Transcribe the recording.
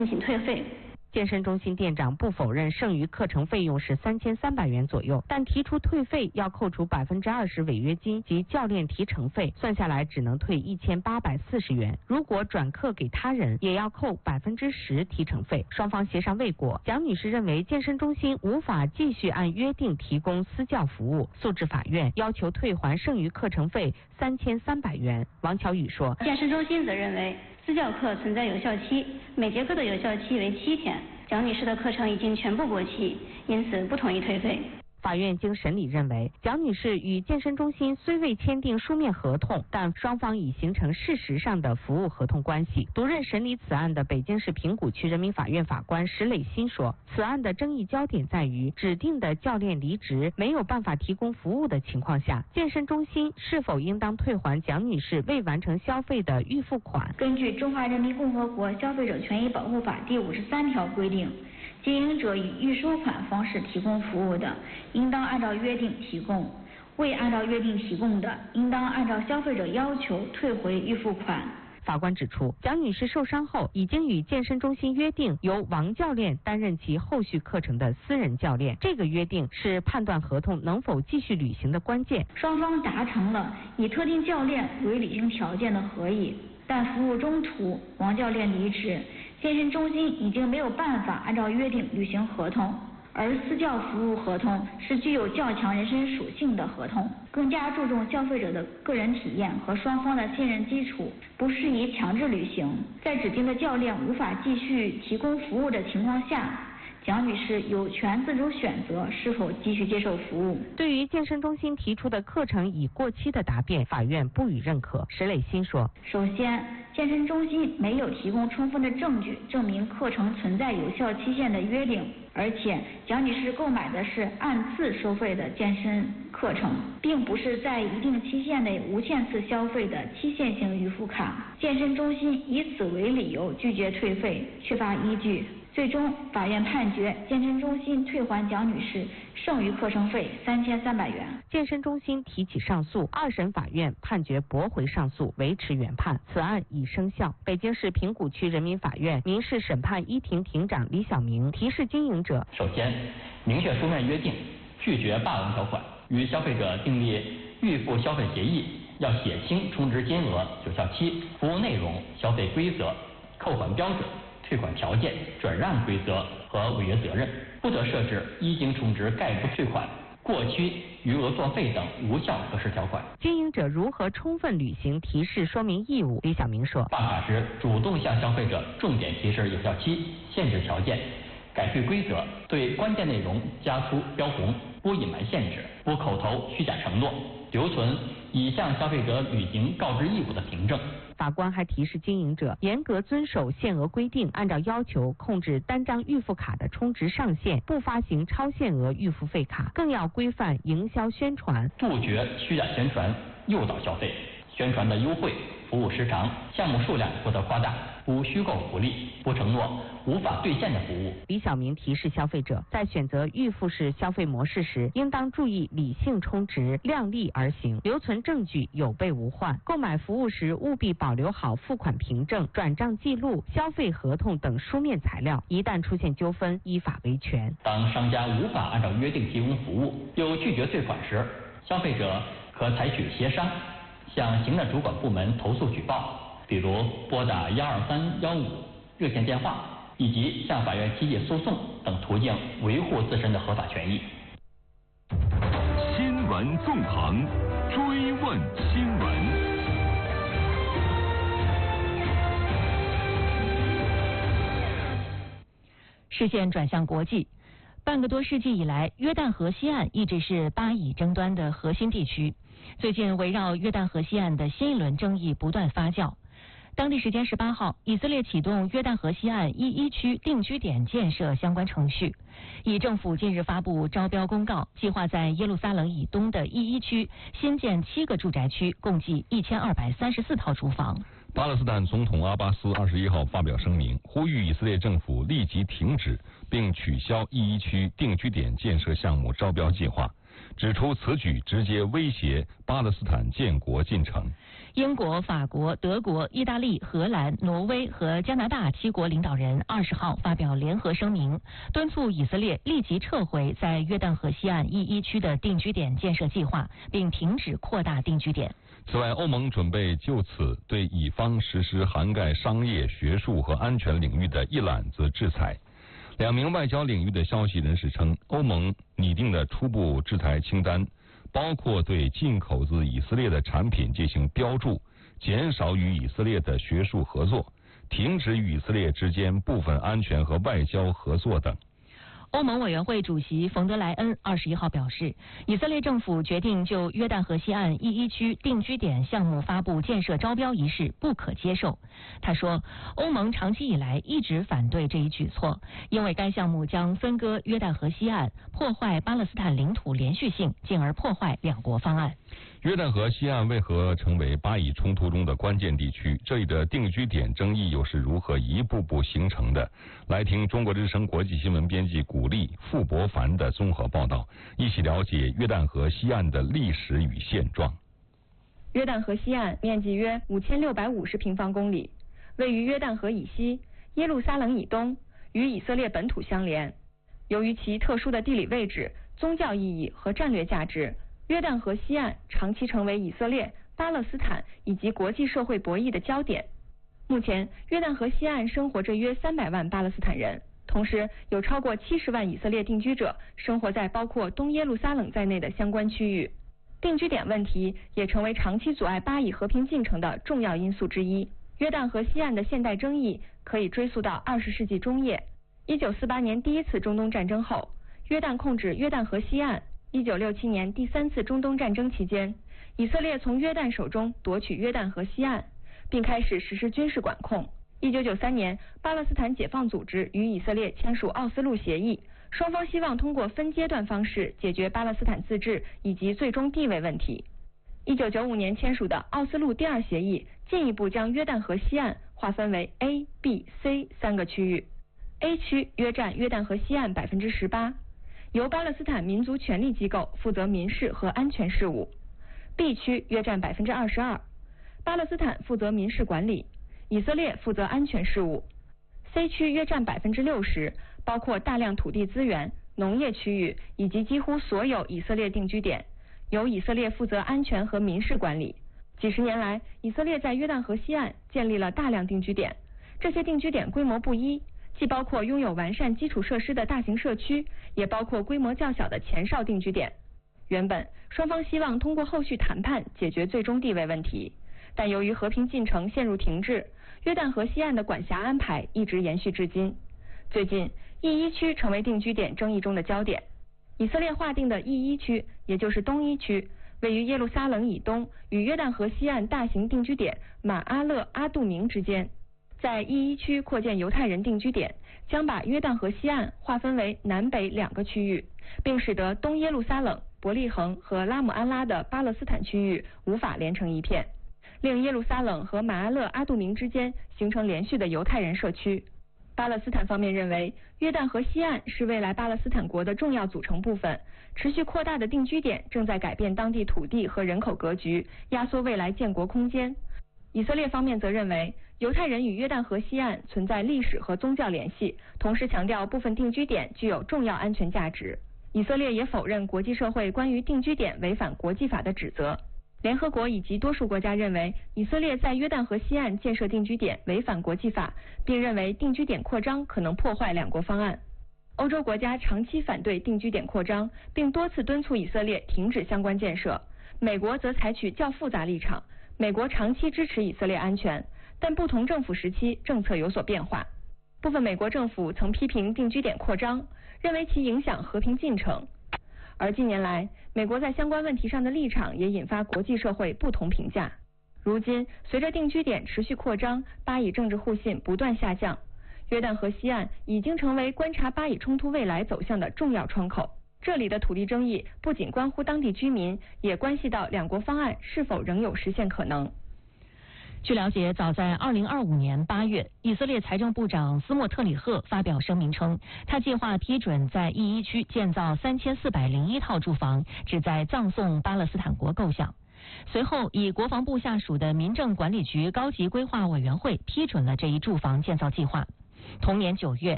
进行退费。 健身中心店长不否认剩余课程费用是3300元左右，但提出退费要扣除20%违约金及教练提成费，算下来只能退1840元。如果转课给他人，也要扣10%提成费。双方协商未果，蒋女士认为健身中心无法继续按约定提供私教服务，诉至法院，要求退还剩余课程费3300元。王巧宇说， 健身中心则认为私教课存在有效期，每节课的有效期为7天，蒋女士的课程已经全部过期，因此不同意退费。 法院经审理认为，蒋女士与健身中心虽未签订书面合同，但双方已形成事实上的服务合同关系。独任审理此案的北京市平谷区人民法院法官石磊新说，此案的争议焦点在于指定的教练离职，没有办法提供服务的情况下，健身中心是否应当退还蒋女士未完成消费的预付款。 根据《中华人民共和国消费者权益保护法》第53条规定，经营者以预收款方式提供服务的，应当按照约定提供；未按照约定提供的，应当按照消费者要求退回预付款。 法官指出，蒋女士受伤后已经与健身中心约定由王教练担任其后续课程的私人教练，这个约定是判断合同能否继续履行的关键。 双方达成了以特定教练为履行条件的合议，但服务中途王教练离职，健身中心已经没有办法按照约定履行合同，而私教服务合同是具有较强人身属性的合同，更加注重消费者的个人体验和双方的信任基础，不适宜强制履行。在指定的教练无法继续提供服务的情况下，蒋女士有权自主选择是否继续接受服务。 对于健身中心提出的课程已过期的答辩，法院不予认可。石磊新说， 首先，健身中心没有提供充分的证据证明课程存在有效期限的约定，而且蒋女士购买的是按次收费的健身课程，并不是在一定期限内无限次消费的期限性预付卡。健身中心以此为理由拒绝退费，缺乏依据。最终，法院判决健身中心退还蒋女士剩余课程费3300元。 健身中心提起上诉，二审法院判决驳回上诉，维持原判，此案已生效。北京市平谷区人民法院民事审判一庭庭长李晓明提示经营者： 首先，明确书面约定，拒绝霸王条款，与消费者订立预付消费协议，要写清充值金额、有效期、服务内容、消费规则、扣款标准、退款条件、转让规则和违约责任，不得设置一经充值概不退款、过期余额作废等无效核实条款。 经营者如何充分履行提示说明义务？李晓明说， 办卡时主动向消费者重点提示有效期、限制条件、改退规则，对关键内容加粗标红，不隐瞒限制，不口头虚假承诺，留存已向消费者履行告知义务的凭证。 法官还提示经营者严格遵守限额规定，按照要求控制单张预付卡的充值上限，不发行超限额预付费卡，更要规范营销宣传， 杜绝虚假宣传诱导消费，宣传的优惠、服务时长、项目数量不得夸大，不虚构福利，不承诺无法兑现的服务。 李晓明提示消费者，在选择预付式消费模式时，应当注意理性充值，量力而行，留存证据，有备无患。购买服务时务必保留好付款凭证、转账记录、消费合同等书面材料，一旦出现纠纷，依法维权。 当商家无法按照约定提供服务，又拒绝退款时，消费者可采取协商，向行政主管部门投诉举报，比如拨打12315热线电话，以及向法院提起诉讼等途径维护自身的合法权益。 新闻纵横，追问新闻。 视线转向国际，半个多世纪以来，约旦河西岸一直是巴以争端的核心地区。最近，围绕约旦河西岸的新一轮争议不断发酵。当地时间18号，以色列启动约旦河西岸11区定居点建设相关程序。以政府近日发布招标公告，计划在耶路撒冷以东的11区新建7个住宅区，共计1234套住房。 巴勒斯坦总统阿巴斯21号发表声明，呼吁以色列政府立即停止并取消11区定居点建设项目招标计划， 指出此举直接威胁巴勒斯坦建国进程。 英国、法国、德国、意大利、荷兰、挪威和加拿大7国领导人20号发表联合声明，敦促以色列立即撤回在约旦河西岸E1区的定居点建设计划，并停止扩大定居点。 此外，欧盟准备就此对以方实施涵盖商业、学术和安全领域的一揽子制裁。2名外交领域的消息人士称，欧盟拟定的初步制裁清单包括对进口自以色列的产品进行标注，减少与以色列的学术合作，停止与以色列之间部分安全和外交合作等。 欧盟委员会主席冯德莱恩21号表示，以色列政府决定就约旦河西岸E1区定居点项目发布建设招标一事不可接受。他说，欧盟长期以来一直反对这一举措，因为该项目将分割约旦河西岸，破坏巴勒斯坦领土连续性，进而破坏两国方案。 约旦河西岸为何成为巴以冲突中的关键地区？这里的定居点争议又是如何一步步形成的？来听中国之声国际新闻编辑古丽、傅博凡的综合报道，一起了解约旦河西岸的历史与现状。 约旦河西岸面积约5650平方公里，位于约旦河以西、耶路撒冷以东，与以色列本土相连。由于其特殊的地理位置、宗教意义和战略价值，约旦河西岸长期成为以色列、巴勒斯坦以及国际社会博弈的焦点。目前，约旦河西岸生活着约300万巴勒斯坦人，同时有超过70万以色列定居者生活在包括东耶路撒冷在内的相关区域。定居点问题也成为长期阻碍巴以和平进程的重要因素之一。约旦河西岸的现代争议可以追溯到20世纪中叶。1948年第一次中东战争后，约旦控制约旦河西岸。1967年第3次中东战争期间，以色列从约旦手中夺取约旦河西岸，并开始实施军事管控。1993年，巴勒斯坦解放组织与以色列签署奥斯陆协议，双方希望通过分阶段方式解决巴勒斯坦自治以及最终地位问题。1995年签署的奥斯陆第2协议进一步将约旦河西岸划分为 A、B、C 3个区域。A 区约占约旦河西岸18%，由巴勒斯坦民族权力机构负责民事和安全事务。B 区约占22%，巴勒斯坦负责民事管理，以色列负责安全事务。C 区约占60%，包括大量土地资源、农业区域以及几乎所有以色列定居点，由以色列负责安全和民事管理。几十年来，以色列在约旦河西岸建立了大量定居点，这些定居点规模不一，既包括拥有完善基础设施的大型社区，也包括规模较小的前哨定居点。原本双方希望通过后续谈判解决最终地位问题，但由于和平进程陷入停滞，约旦河西岸的管辖安排一直延续至今。最近E1区成为定居点争议中的焦点。以色列划定的E1区，也就是东一区，位于耶路撒冷以东与约旦河西岸大型定居点马阿勒阿杜明之间。在E1区扩建犹太人定居点，将把约旦河西岸划分为南北2个区域，并使得东耶路撒冷、伯利恒和拉姆安拉的巴勒斯坦区域无法连成一片，令耶路撒冷和马阿勒阿杜明之间形成连续的犹太人社区。巴勒斯坦方面认为，约旦河西岸是未来巴勒斯坦国的重要组成部分，持续扩大的定居点正在改变当地土地和人口格局，压缩未来建国空间。以色列方面则认为，犹太人与约旦河西岸存在历史和宗教联系，同时强调部分定居点具有重要安全价值。以色列也否认国际社会关于定居点违反国际法的指责。联合国以及多数国家认为，以色列在约旦河西岸建设定居点违反国际法，并认为定居点扩张可能破坏两国方案。欧洲国家长期反对定居点扩张，并多次敦促以色列停止相关建设。美国则采取较复杂立场，美国长期支持以色列安全，但不同政府时期政策有所变化。部分美国政府曾批评定居点扩张，认为其影响和平进程。而近年来，美国在相关问题上的立场也引发国际社会不同评价。如今，随着定居点持续扩张，巴以政治互信不断下降，约旦河西岸已经成为观察巴以冲突未来走向的重要窗口。这里的土地争议不仅关乎当地居民，也关系到两国方案是否仍有实现可能。 据了解，早在2025年8月，以色列财政部长斯莫特里赫发表声明称，他计划批准在E1区建造3401套住房，旨在葬送巴勒斯坦国构想。随后，以国防部下属的民政管理局高级规划委员会批准了这一住房建造计划。同年9月，